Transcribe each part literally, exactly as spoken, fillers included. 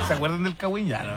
¿Se acuerdan del Kawin? Ya, no.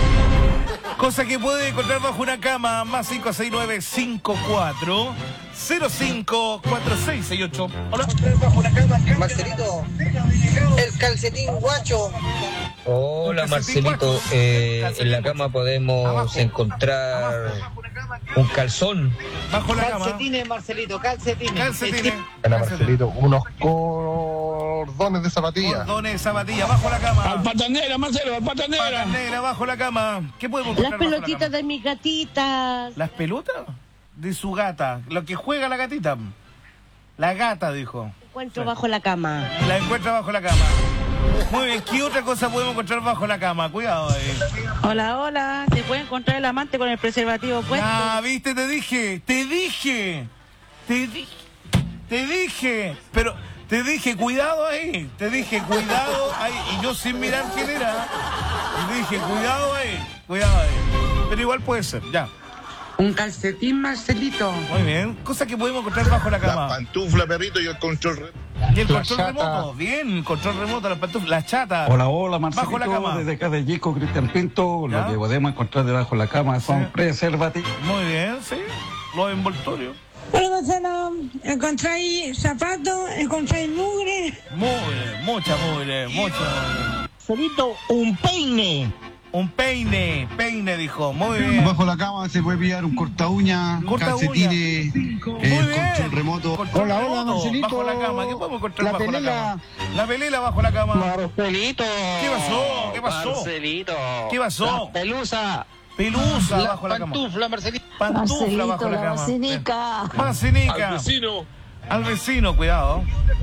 Cosa que puede encontrar bajo una cama, más cinco seis nueve cinco cuatro cero cinco cuatro seis seis ocho. Hola. Marcelito, el calcetín guacho. Hola Marcelito, eh, en la cama podemos abajo, encontrar abajo, un calzón. Bajo la cama. Calcetines, Marcelito, calcetines. Calcetines. Hola Marcelito, unos cordones de zapatilla. Cordones de zapatilla, bajo la cama. Alpata negra, Marcelo, alpata negra. Alpata negra, bajo la cama. ¿Qué podemos encontrar? Las pelotitas de mis gatitas. ¿Las pelotas? De su gata. Lo que juega la gatita. La gata, dijo. Encuentro sí. bajo la cama. La encuentra bajo la cama. Muy bien, ¿qué otra cosa podemos encontrar bajo la cama? Cuidado ahí. Hola, hola, se puede encontrar el amante con el preservativo puesto. Ah, viste, te dije, te dije, te dije, te dije, pero te dije, cuidado ahí, te dije, cuidado ahí, y yo sin mirar quién era, te dije, cuidado ahí, cuidado ahí, pero igual puede ser, ya. Un calcetín, Marcelito. Muy bien, cosa que podemos encontrar bajo la cama. La pantufla, perrito, y el control remoto. Y el control remoto, bien, control remoto, la pantufla, la chata. Hola, hola, Marcelito, bajo la cama. Desde acá de Yico, Cristian Pinto, ¿ya? Lo que podemos encontrar debajo de la cama son sí. preservativos. Muy bien, sí, los envoltorios. Hola, Marcelo, encontráis zapatos, encontráis mugre. Mugre, mucha mugre, mucha mugre. Marcelito, un peine. Un peine, peine dijo, muy bien. Bajo la cama se puede pillar un corta uña, corta calcetines, eh, control remoto. Control hola, remoto, hola, Marcelito. Bajo la cama, ¿qué podemos encontrar la bajo pelela. la cama? La pelela bajo la cama. Marcelito. ¿Qué pasó? ¿Qué pasó? Marcelito. ¿Qué pasó? La pelusa. Pelusa la bajo la cama. Pantufla, Marcelito. Pantufla Marcelito, bajo la, la cama. Vacinica. Vacinica. Al vecino. Al vecino, cuidado.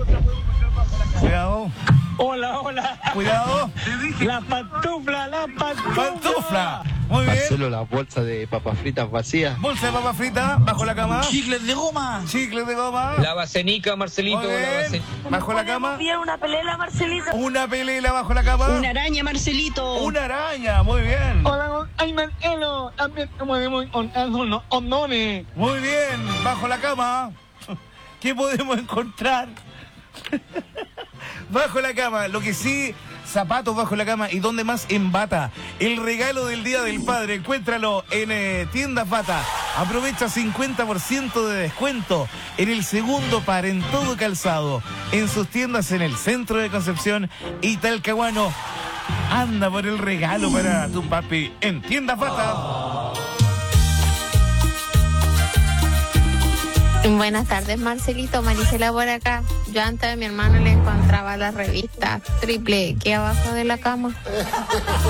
Cuidado. Hola, hola. Cuidado. La pantufla, la pantufla. Pantufla. Muy bien. Marcelo, las bolsas de papas fritas vacías. Bolsa de papas fritas bajo la cama. Chicles de goma. Chicles de goma. La vacenica, Marcelito. Muy bien. La vacenica. Bajo la cama. Una pelela, Marcelito. Una pelela bajo la cama. Una araña, Marcelito. Una araña, muy bien. Hola, ay, Marcelo. También podemos encontrar unos condones. Muy bien, bajo la cama. ¿Qué podemos encontrar? Bajo la cama, lo que sí, zapatos bajo la cama. ¿Y dónde más? En Bata. El regalo del Día del Padre. Encuéntralo en eh, Tiendas Bata. Aprovecha cincuenta por ciento de descuento en el segundo par en todo calzado. En sus tiendas en el centro de Concepción y Talcahuano. Anda por el regalo para tu papi en Tiendas Bata. Buenas tardes, Marcelito, Marisela por acá. Yo antes de mi hermano le encontraba la revista Triple X abajo de la cama.